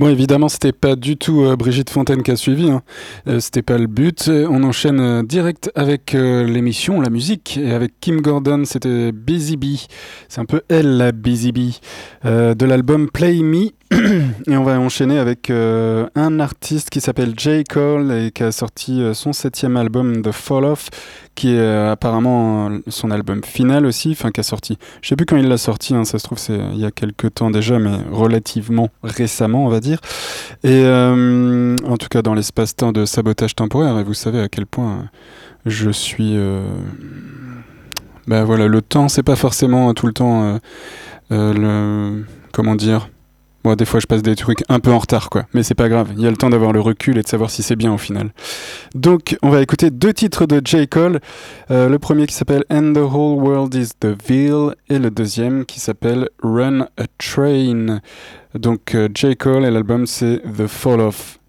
Bon, évidemment, c'était pas du tout Brigitte Fontaine qui a suivi, hein. C'était pas le but. On enchaîne direct avec l'émission, la musique, et avec Kim Gordon, c'était Busy Bee. C'est un peu elle, la Busy Bee, de l'album Play Me. Et on va enchaîner avec un artiste qui s'appelle J. Cole et qui a sorti son 7e album, The Fall Off, qui est apparemment son album final aussi, enfin qui a sorti, je sais plus quand il l'a sorti, hein, ça se trouve c'est il y a quelques temps déjà, mais relativement récemment on va dire. Et en tout cas dans l'espace-temps de Sabotage Temporaire, et vous savez à quel point je suis... ben voilà, le temps c'est pas forcément tout le temps le... comment dire. Bon, des fois, je passe des trucs un peu en retard, quoi. Mais c'est pas grave. Il y a le temps d'avoir le recul et de savoir si c'est bien au final. Donc, on va écouter 2 titres de J. Cole. Le premier qui s'appelle And the Whole World is the Veil et le deuxième qui s'appelle Run a Train. Donc, J. Cole et l'album c'est The Fall Off.